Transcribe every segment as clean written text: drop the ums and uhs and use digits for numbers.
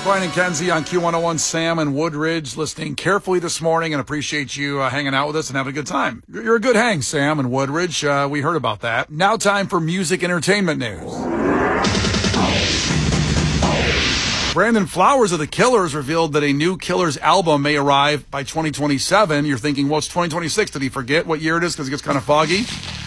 Brian and Kenzie on Q101, Sam and Woodridge, listening carefully this morning, and appreciate you hanging out with us and having a good time. You're a good hang, Sam and Woodridge. We heard about that. Now time for music entertainment news. Brandon Flowers of The Killers revealed that a new Killers album may arrive by 2027. You're thinking, well, it's 2026. Did he forget what year it is because it gets kind of foggy?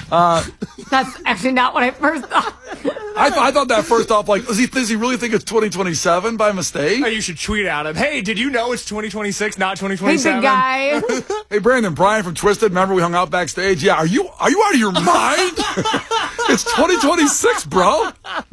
That's actually not what I first thought. I thought that first off, like, does he really think it's 2027 by mistake? Oh, you should tweet at him. Hey, did you know it's 2026, not 2027? Hey, big guy. Hey, Brandon, Brian from Twisted. Remember we hung out backstage? Yeah, are you out of your mind? It's 2026, bro.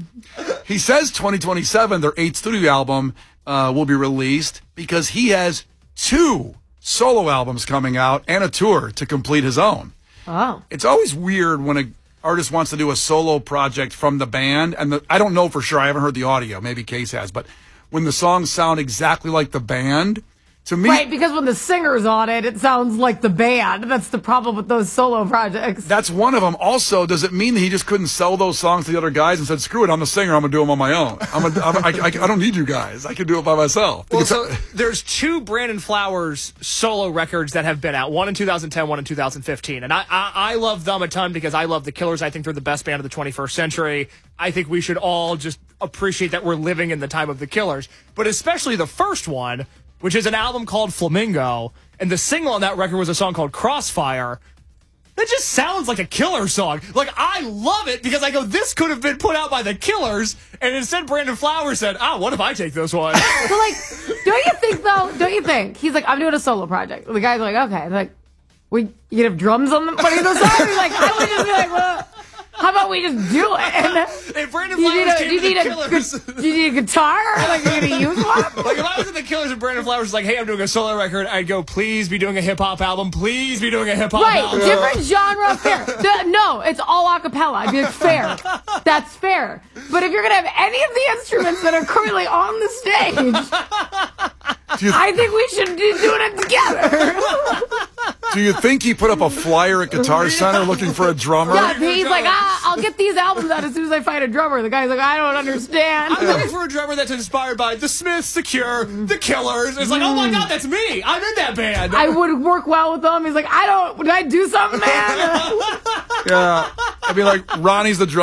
He says 2027, their 8th studio album, will be released because he has 2 solo albums coming out and a tour to complete his own. Oh. It's always weird when an artist wants to do a solo project from the band, and I don't know for sure, I haven't heard the audio, maybe Case has, but when the songs sound exactly like the band, to me... Right, because when the singer's on it, it sounds like the band. That's the problem with those solo projects. That's one of them. Also, does it mean that he just couldn't sell those songs to the other guys and said, screw it, I'm the singer, I'm going to do them on my own. I don't need you guys. I can do it by myself. Well, so there's 2 Brandon Flowers solo records that have been out, one in 2010, one in 2015. And I love them a ton because I love the Killers. I think they're the best band of the 21st century. I think we should all just appreciate that we're living in the time of the Killers. But especially the first one, which is an album called Flamingo, and the single on that record was a song called Crossfire. That just sounds like a Killer song. Like, I love it because I go, this could have been put out by the Killers, and instead Brandon Flowers said, what if I take this one? So, like, don't you think? He's like, I'm doing a solo project. The guy's like, okay. Like, you can have drums on one of the songs? He's like, I would just be like, well... How about we just do it? If Brandon Flowers came to the Killers... Do you need a guitar? Like, you're going to use one? Like, if I was in the Killers and Brandon Flowers was like, hey, I'm doing a solo record, I'd go, please be doing a hip-hop album. Please be doing a hip-hop album. Right, different genre, fair. No, it's all a cappella. I'd be like, fair. That's fair. But if you're going to have any of the instruments that are currently on the stage, I think we should be doing it together. Do you think he put up a flyer at Guitar Center looking for a drummer? Yeah, he's like, I'll get these albums out as soon as I find a drummer. The guy's like, I don't understand. I'm looking for a drummer that's inspired by The Smiths, The Cure, The Killers. It's like, oh my God, that's me. I'm in that band. I would work well with them. He's like, did I do something, man? Yeah. I'd be like, Ronnie's the drummer.